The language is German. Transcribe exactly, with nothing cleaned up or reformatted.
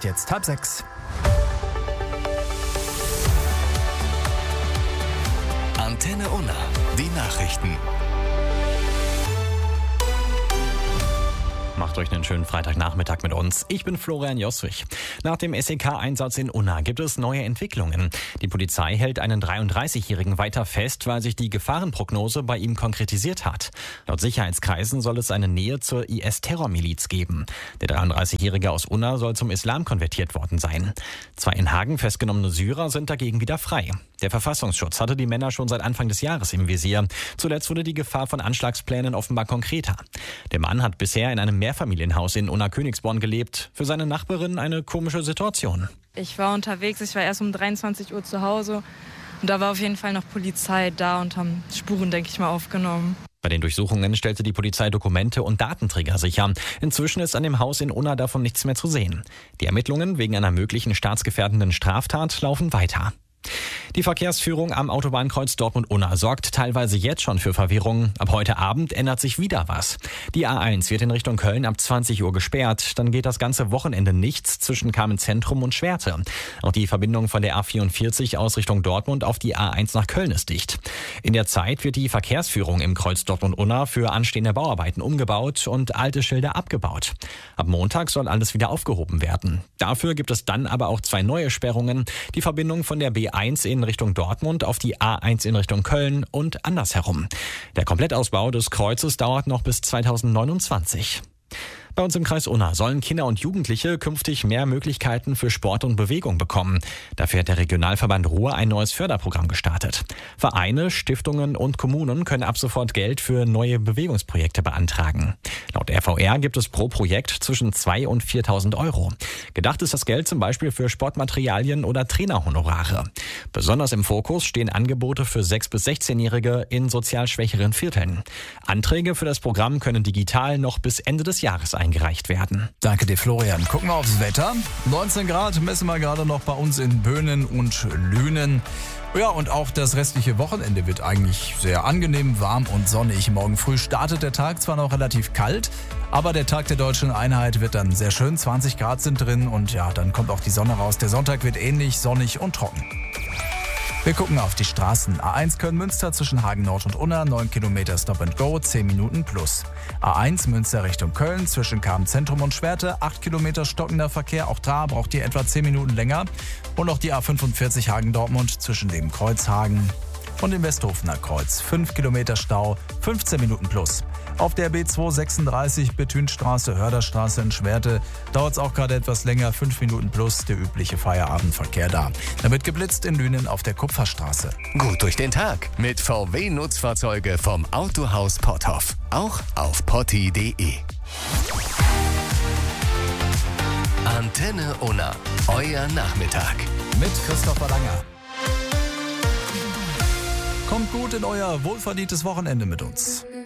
ist jetzt halb sechs. Antenne Unna, die Nachrichten. Macht euch einen schönen Freitagnachmittag mit uns. Ich bin Florian Joswig. Nach dem S E K-Einsatz in Unna gibt es neue Entwicklungen. Die Polizei hält einen dreiunddreißigjährigen weiter fest, weil sich die Gefahrenprognose bei ihm konkretisiert hat. Laut Sicherheitskreisen soll es eine Nähe zur I S-Terrormiliz geben. Der dreiunddreißigjährige aus Unna soll zum Islam konvertiert worden sein. Zwei in Hagen festgenommene Syrer sind dagegen wieder frei. Der Verfassungsschutz hatte die Männer schon seit Anfang des Jahres im Visier. Zuletzt wurde die Gefahr von Anschlagsplänen offenbar konkreter. Der Mann hat bisher in einem Mehrfamilienhaus in Unna-Königsborn gelebt. Für seine Nachbarin eine komische Situation. Ich war unterwegs, ich war erst um dreiundzwanzig Uhr zu Hause und da war auf jeden Fall noch Polizei da und haben Spuren, denke ich mal, aufgenommen. Bei den Durchsuchungen stellte die Polizei Dokumente und Datenträger sicher. Inzwischen ist an dem Haus in Unna davon nichts mehr zu sehen. Die Ermittlungen wegen einer möglichen staatsgefährdenden Straftat laufen weiter. Die Verkehrsführung am Autobahnkreuz Dortmund-Unna sorgt teilweise jetzt schon für Verwirrung. Ab heute Abend ändert sich wieder was. Die A eins wird in Richtung Köln ab zwanzig Uhr gesperrt. Dann geht das ganze Wochenende nichts zwischen Kamen-Zentrum und Schwerte. Auch die Verbindung von der A vierundvierzig aus Richtung Dortmund auf die A eins nach Köln ist dicht. In der Zeit wird die Verkehrsführung im Kreuz Dortmund-Unna für anstehende Bauarbeiten umgebaut und alte Schilder abgebaut. Ab Montag soll alles wieder aufgehoben werden. Dafür gibt es dann aber auch zwei neue Sperrungen. Die Verbindung von der B eins in Richtung Dortmund auf die A eins in Richtung Köln und andersherum. Der Komplettausbau des Kreuzes dauert noch bis zweitausendneunundzwanzig. Bei uns im Kreis Unna sollen Kinder und Jugendliche künftig mehr Möglichkeiten für Sport und Bewegung bekommen. Dafür hat der Regionalverband Ruhr ein neues Förderprogramm gestartet. Vereine, Stiftungen und Kommunen können ab sofort Geld für neue Bewegungsprojekte beantragen. Laut R V R gibt es pro Projekt zwischen zweitausend und viertausend Euro. Gedacht ist das Geld zum Beispiel für Sportmaterialien oder Trainerhonorare. Besonders im Fokus stehen Angebote für sechs- bis sechzehnjährige in sozial schwächeren Vierteln. Anträge für das Programm können digital noch bis Ende des Jahres eingereicht werden. Danke dir, Florian. Gucken wir aufs Wetter. neunzehn Grad messen wir gerade noch bei uns in Böhnen und Lünen. Ja, und auch das restliche Wochenende wird eigentlich sehr angenehm, warm und sonnig. Morgen früh startet der Tag zwar noch relativ kalt, aber der Tag der Deutschen Einheit wird dann sehr schön. zwanzig Grad sind drin und ja, dann kommt auch die Sonne raus. Der Sonntag wird ähnlich sonnig und trocken. Wir gucken auf die Straßen. A eins Köln-Münster zwischen Hagen Nord und Unna, neun Kilometer Stop and Go, zehn Minuten plus. A eins Münster Richtung Köln zwischen Kamen-Zentrum und Schwerte, acht Kilometer stockender Verkehr. Auch da braucht ihr etwa zehn Minuten länger. Und auch die A fünfundvierzig Hagen-Dortmund zwischen dem Kreuz Hagen und dem Westhofener Kreuz. fünf Kilometer Stau, fünfzehn Minuten plus. Auf der B zweihundertsechsunddreißig Bethünstraße, Hörderstraße in Schwerte dauert es auch gerade etwas länger, fünf Minuten plus, der übliche Feierabendverkehr da. Da wird geblitzt in Lünen auf der Kupferstraße. Gut durch den Tag mit V W-Nutzfahrzeuge vom Autohaus Potthoff. Auch auf potti punkt de. Antenne Unna, euer Nachmittag. Mit Christopher Langer. Kommt gut in euer wohlverdientes Wochenende mit uns.